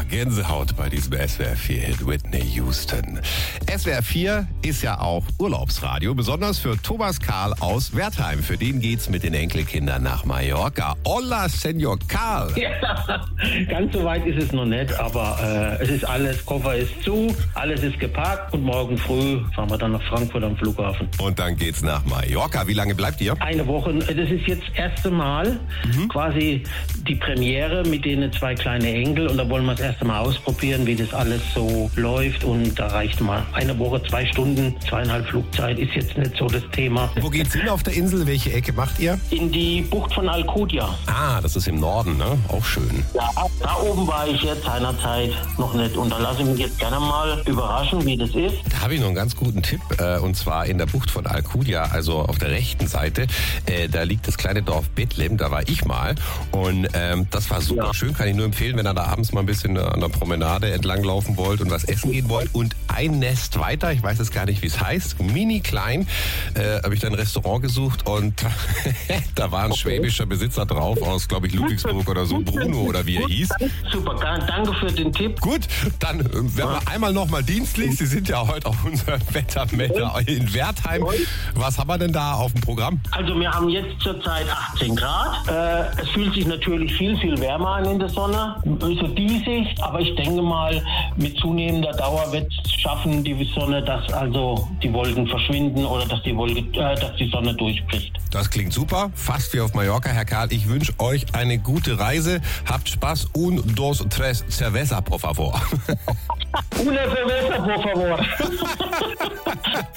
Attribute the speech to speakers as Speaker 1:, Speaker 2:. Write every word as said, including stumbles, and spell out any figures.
Speaker 1: Gänsehaut bei diesem S W R vier Hit Whitney Houston. S W R vier ist ja auch Urlaubsradio, besonders für Thomas Karl aus Wertheim. Für den geht's mit den Enkelkindern nach Mallorca. Hola, Senor Karl.
Speaker 2: Ja, ganz so weit ist es noch nicht, aber äh, es ist alles, Koffer ist zu, alles ist gepackt und morgen früh fahren wir dann nach Frankfurt am Flughafen.
Speaker 1: Und dann geht's nach Mallorca. Wie lange bleibt ihr?
Speaker 2: Eine Woche, das ist jetzt das erste Mal mhm. quasi die Premiere mit den zwei kleinen Enkel und da wollen wir das erste Mal ausprobieren, wie das alles so läuft und da reicht mal eine Woche, zwei Stunden, zweieinhalb Flugzeit ist jetzt nicht so das Thema.
Speaker 1: Wo geht's hin auf der Insel? Welche Ecke macht ihr?
Speaker 2: In die Bucht von Alcudia.
Speaker 1: Ah, das ist im Norden, ne? Auch schön.
Speaker 2: Ja, da oben war ich jetzt seinerzeit noch nicht und da lasse ich mich jetzt gerne mal überraschen, wie das ist.
Speaker 1: Da habe ich noch einen ganz guten Tipp äh, und zwar in der Bucht von Alcudia, also auf der rechten Seite, äh, da liegt das kleine Dorf Bethlehem, da war ich mal und ähm, das war super ja. schön, kann ich nur empfehlen, wenn ihr da abends mal ein bisschen an der Promenade entlang laufen wollt und was essen gehen wollt und ein Nest weiter, ich weiß jetzt gar nicht, wie es heißt, mini klein, äh, habe ich da ein Restaurant gesucht und da war ein okay. schwäbischer Besitzer drauf aus, glaube ich, Ludwigsburg oder so, Bruno oder wie er hieß.
Speaker 2: Super, danke für den Tipp.
Speaker 1: Gut, dann werden wir einmal nochmal dienstlich, Sie sind ja heute auch unser Wettermeter in Wertheim. Was haben wir denn da auf dem Programm?
Speaker 2: Also wir haben jetzt zurzeit achtzehn Grad. Äh, es fühlt sich natürlich viel, viel wärmer an in der Sonne. So diesig, aber ich denke mal, mit zunehmender Dauer wird es schaffen, die Sonne, dass also die Wolken verschwinden oder dass die, Wolke, äh, dass die Sonne durchbricht.
Speaker 1: Das klingt super, fast wie auf Mallorca, Herr Karl. Ich wünsche euch eine gute Reise. Habt Spaß. Un, dos, tres, cerveza, por favor.
Speaker 2: Una cerveza, por favor.